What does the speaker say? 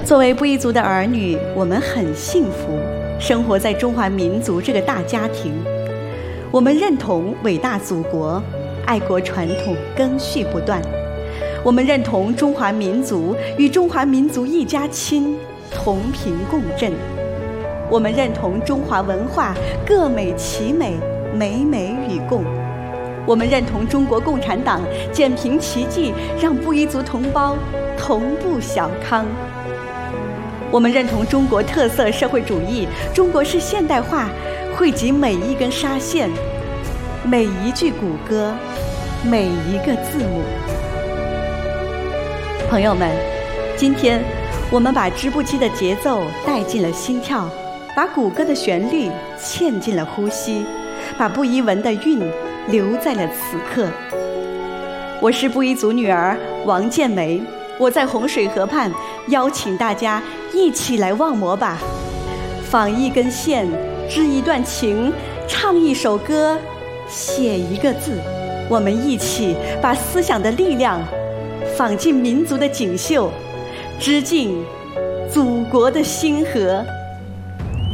作为布依族的儿女，我们很幸福，生活在中华民族这个大家庭。我们认同伟大祖国，爱国传统根续不断。我们认同中华民族与中华民族一家亲，同频共振。我们认同中华文化各美其美，美美与共。我们认同中国共产党减贫奇迹，让布依族同胞同步小康。我们认同中国特色社会主义，中国式现代化汇集每一根纱线，每一句古歌，每一个字母。朋友们，今天我们把织布机的节奏带进了心跳，把古歌的旋律嵌进了呼吸，把布依文的韵留在了此刻。我是布依族女儿王建梅，我在洪水河畔邀请大家一起来望摩吧，纺一根线，织一段情，唱一首歌，写一个字。我们一起把思想的力量放进民族的锦绣，织进祖国的星河。